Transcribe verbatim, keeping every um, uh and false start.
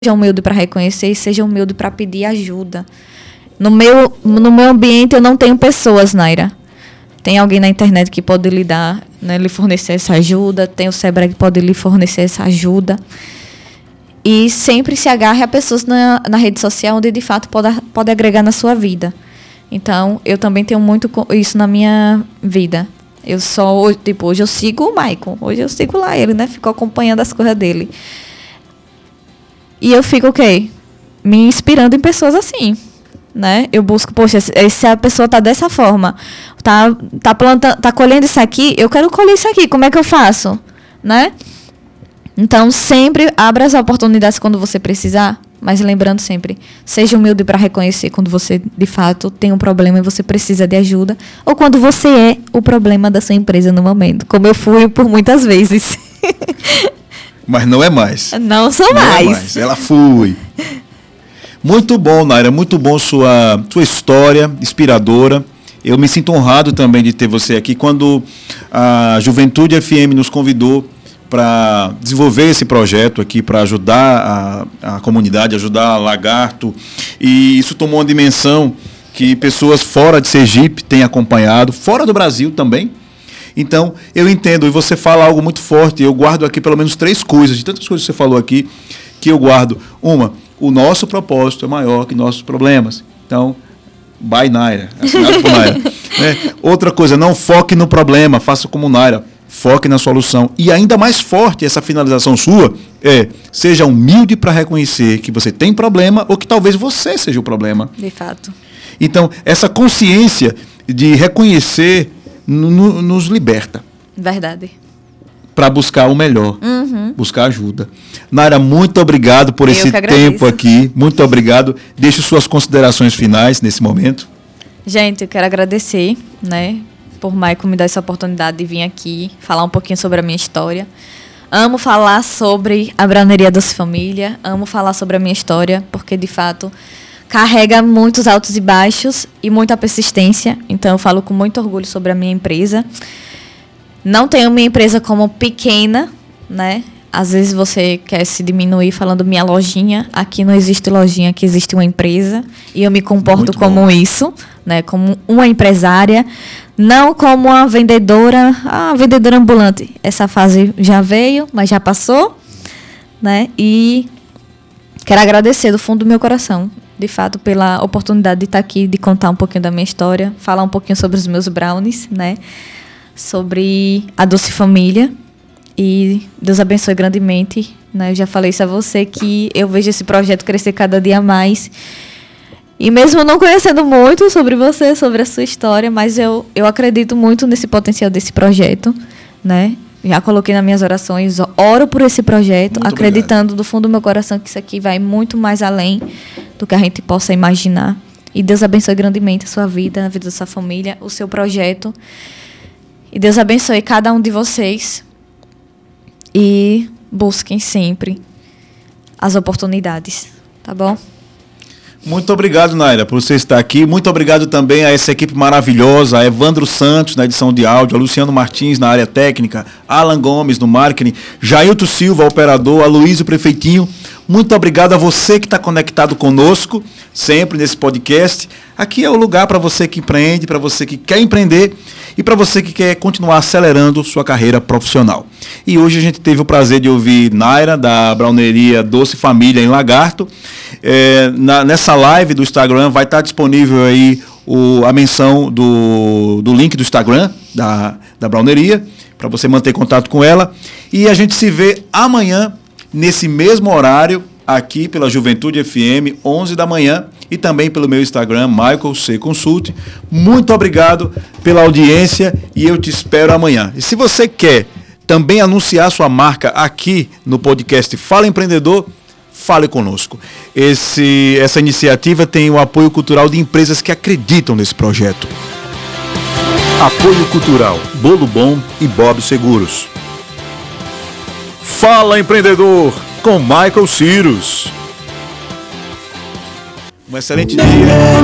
Seja humilde para reconhecer e seja humilde para pedir ajuda. No meu, no meu ambiente eu não tenho pessoas, Naira. Tem alguém na internet que pode lhe dar, né, lhe fornecer essa ajuda. Tem o Sebrae que pode lhe fornecer essa ajuda. E sempre se agarre a pessoas na, na rede social onde de fato pode, pode agregar na sua vida. Então, eu também tenho muito isso na minha vida. Eu só, tipo, hoje eu sigo o Maicon. Hoje eu sigo lá ele, né? Fico acompanhando as coisas dele. E eu fico, o quê? Me inspirando em pessoas assim, né? Eu busco, poxa, se a pessoa tá dessa forma, tá, tá, planta, tá colhendo isso aqui, eu quero colher isso aqui, como é que eu faço? Né? Então, sempre abra as oportunidades quando você precisar, mas lembrando sempre, seja humilde para reconhecer quando você, de fato, tem um problema e você precisa de ajuda, ou quando você é o problema da sua empresa no momento, como eu fui por muitas vezes. Mas não é mais. Não sou não mais. É mais. Ela foi. Muito bom, Naira. Muito bom sua, sua história inspiradora. Eu me sinto honrado também de ter você aqui. Quando a Juventude F M nos convidou para desenvolver esse projeto aqui, para ajudar a, a comunidade, ajudar a Lagarto. E isso tomou uma dimensão que pessoas fora de Sergipe têm acompanhado, fora do Brasil também. Então, eu entendo, e você fala algo muito forte, eu guardo aqui pelo menos três coisas, de tantas coisas que você falou aqui, que eu guardo. Uma, o nosso propósito é maior que nossos problemas. Então, by Naira, assinado por Naira. Né? Outra coisa, não foque no problema, faça como Naira, foque na solução. E ainda mais forte, essa finalização sua, é, seja humilde para reconhecer que você tem problema ou que talvez você seja o problema. De fato. Então, essa consciência de reconhecer No, nos liberta. Verdade. Para buscar o melhor, uhum. buscar ajuda. Naira, muito obrigado por Eu esse tempo aqui. Muito obrigado. Deixe suas considerações finais nesse momento. Gente, eu quero agradecer, né, por Maicon me dar essa oportunidade de vir aqui falar um pouquinho sobre a minha história. Amo falar sobre a Browneria Doce Família, amo falar sobre a minha história, porque de fato carrega muitos altos e baixos e muita persistência. Então, eu falo com muito orgulho sobre a minha empresa. Não tenho minha empresa como pequena, né? Às vezes você quer se diminuir falando minha lojinha. Aqui não existe lojinha, aqui existe uma empresa. E eu me comporto muito como bom. Isso, né? Como uma empresária. Não como uma vendedora, ah, vendedora ambulante. Essa fase já veio, mas já passou, né? E quero agradecer do fundo do meu coração, de fato, pela oportunidade de estar aqui, de contar um pouquinho da minha história, falar um pouquinho sobre os meus brownies, né? Sobre a Doce Família. E Deus abençoe grandemente, né? Eu já falei isso a você, que eu vejo esse projeto crescer cada dia mais. E mesmo não conhecendo muito sobre você, sobre a sua história, mas eu, eu acredito muito nesse potencial desse projeto, né? Já coloquei nas minhas orações, oro por esse projeto, muito acreditando obrigado. Do fundo do meu coração que isso aqui vai muito mais além do que a gente possa imaginar. E Deus abençoe grandemente a sua vida, a vida da sua família, o seu projeto. E Deus abençoe cada um de vocês. E busquem sempre as oportunidades, tá bom? Muito obrigado, Naira, por você estar aqui. Muito obrigado também a essa equipe maravilhosa, a Evandro Santos na edição de áudio, a Luciano Martins na área técnica, Alan Gomes no marketing, Jailton Silva, operador, a Luísio Prefeitinho. Muito obrigado a você que está conectado conosco, sempre nesse podcast. Aqui é o lugar para você que empreende, para você que quer empreender e para você que quer continuar acelerando sua carreira profissional. E hoje a gente teve o prazer de ouvir Naira, da Browneria Doce Família em Lagarto. É, na, nessa live do Instagram vai estar disponível aí o, a menção do, do link do Instagram da, da Browneria, para você manter contato com ela. E a gente se vê amanhã, nesse mesmo horário, aqui pela Juventude F M, onze da manhã, e também pelo meu Instagram, Michael C. Consult. Muito obrigado pela audiência e eu te espero amanhã. E se você quer também anunciar sua marca aqui no podcast Fala Empreendedor, fale conosco. Esse, essa iniciativa tem o apoio cultural de empresas que acreditam nesse projeto. Apoio Cultural, Bolo Bom e Bob Seguros. Fala Empreendedor, com Michael Cyrus. Um excelente dia.